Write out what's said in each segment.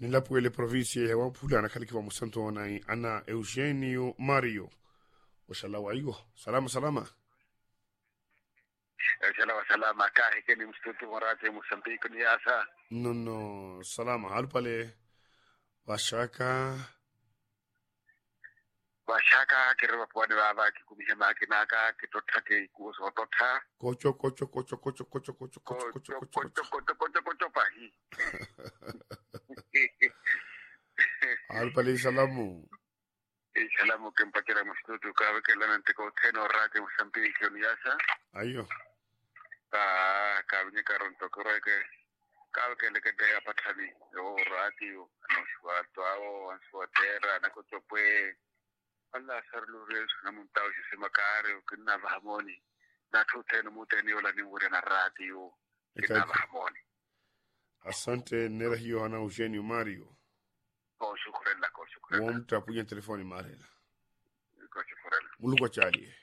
nella poi le province ya wapula na kaliki wa musanto na ana Eugenio Mario washallah aigo salama salama kahe keni mstutu morate Mozambique ni asa no salama halpale washaka kirwa pwani baba kikumisha makinaka kitotake kuso tota kocho pahi halpale salamu salamu kempatira mstutu kawe kelanante ko teno rate Mozambique ni asa ayo kawe karon to koreke kawe keleke dea patani yo radio no swato ao answatera na kutopwe Allah sarlu na muntao si makare kina bahamoni na tuteno muteni wala ni wure na radio kina bahamoni. Asante nera hiyo ana Eugenio Mario. Ko shukran. Wamta punya telefoni marela. Ko shukran. Muluko chali.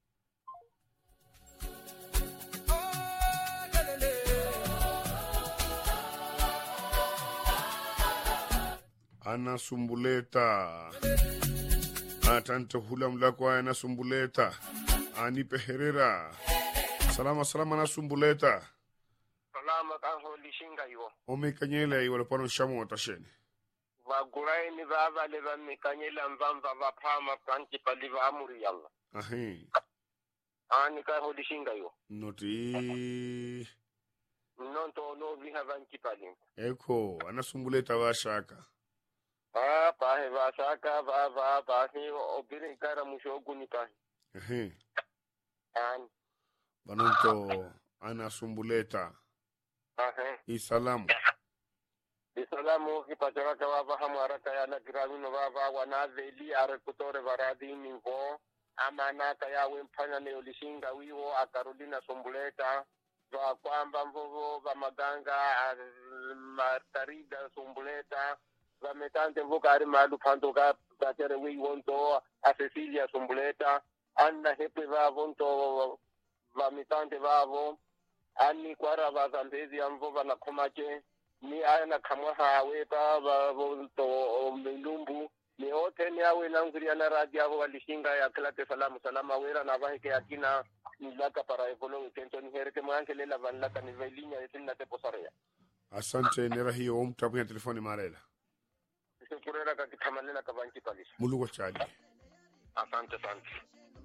Ana Sumbuleta. Atante hula mlakwa na Sumbuleta. Anipe Herrera. Salama na Sumbuleta. Salama kanho lishinga yo. Omekanyela iwala pano shamu watasheni. Vagurai ni vava leva mekanyela mvamba vapama pranchi paliva amuri yalla. Ahi. Ani kanho lishinga yo. Noti. Nonto no viha vanchi palinka. Eko, ana Sumbuleta washaka. Pahe vasaka pahe obiri kara mushogu ni pahe. Ehe. Ani. Banonto ana Sumbuleta. Isalamu kipachoraka wava hamu haraka yana giravino wava wanaveli arekutore varadi nivo ama naka yawe mpanya neolishinga wiwo akarudina Sumbuleta va kwamba mvovo va maganga martarida Sumbuleta va metante mvoka ari malu pantoka batere wiwonto a Cecilia Sumbuleta anna hepe vavonto va mitante vavo ani kwara bazambezi amvo na komache ni ana kamwa hawe pa to milumbu ni hote ni awe na nguri na radio hapo walishinga ya klate salama wera na bahike akina nilaka para evolo tento ni hereke mwanke lela vanlaka ni velinya yetina te posarea. Asante nera hiyo umtabu ya telefoni marela Sisi kurera kakitamanela kabanki palisha muluko chali. Asante